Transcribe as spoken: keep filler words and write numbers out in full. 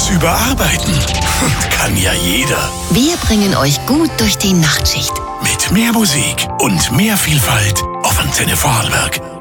alles überarbeiten. Kann ja jeder. Wir bringen euch gut durch die Nachtschicht. Mit mehr Musik und mehr Vielfalt auf Antenne Vorarlberg.